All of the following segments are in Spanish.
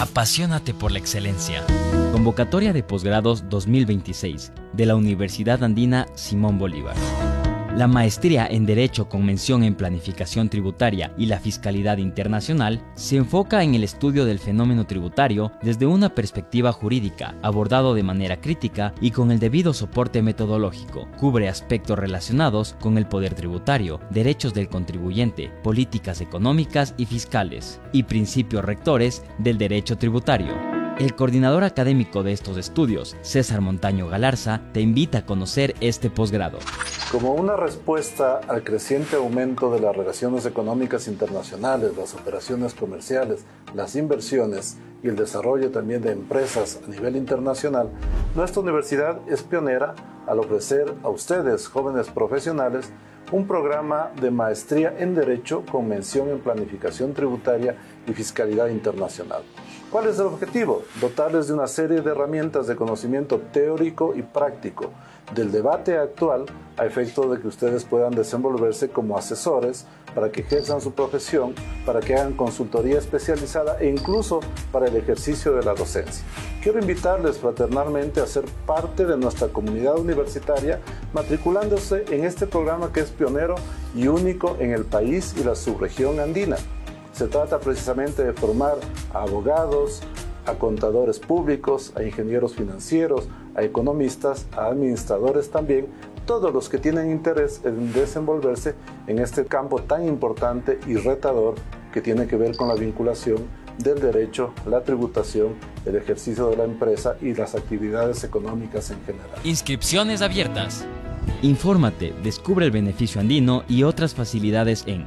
Apasionate por la excelencia. Convocatoria de posgrados 2026 de la Universidad Andina Simón Bolívar. La maestría en Derecho con mención en Planificación Tributaria y la Fiscalidad Internacional se enfoca en el estudio del fenómeno tributario desde una perspectiva jurídica, abordado de manera crítica y con el debido soporte metodológico. Cubre aspectos relacionados con el poder tributario, derechos del contribuyente, políticas económicas y fiscales, y principios rectores del derecho tributario. El coordinador académico de estos estudios, César Montaño Galarza, te invita a conocer este posgrado. Como una respuesta al creciente aumento de las relaciones económicas internacionales, las operaciones comerciales, las inversiones y el desarrollo también de empresas a nivel internacional, nuestra universidad es pionera al ofrecer a ustedes, jóvenes profesionales, un programa de maestría en Derecho con mención en Planificación Tributaria y Fiscalidad Internacional. ¿Cuál es el objetivo? Dotarles de una serie de herramientas de conocimiento teórico y práctico del debate actual a efecto de que ustedes puedan desenvolverse como asesores para que ejerzan su profesión, para que hagan consultoría especializada e incluso para el ejercicio de la docencia. Quiero invitarles fraternalmente a ser parte de nuestra comunidad universitaria matriculándose en este programa que es pionero y único en el país y la subregión andina. Se trata precisamente de formar a abogados, a contadores públicos, a ingenieros financieros, a economistas, a administradores también, todos los que tienen interés en desenvolverse en este campo tan importante y retador que tiene que ver con la vinculación del derecho, la tributación, el ejercicio de la empresa y las actividades económicas en general. Inscripciones abiertas. Infórmate, descubre el beneficio andino y otras facilidades en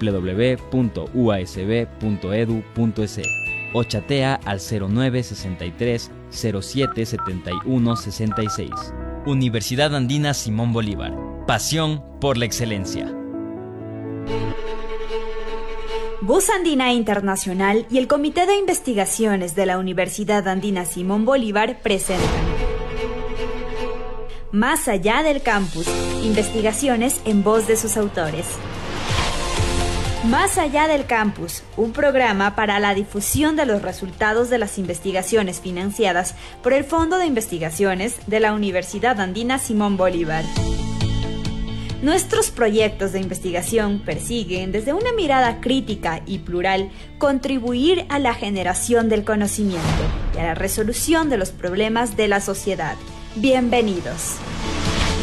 www.uasb.edu.es o chatea al 0963 07 71 66. Universidad Andina Simón Bolívar. Pasión por la excelencia. Voz Andina Internacional y el Comité de Investigaciones de la Universidad Andina Simón Bolívar presentan Más allá del campus, investigaciones en voz de sus autores. Más allá del campus, un programa para la difusión de los resultados de las investigaciones financiadas por el Fondo de Investigaciones de la Universidad Andina Simón Bolívar. Nuestros proyectos de investigación persiguen, desde una mirada crítica y plural, contribuir a la generación del conocimiento y a la resolución de los problemas de la sociedad. Bienvenidos.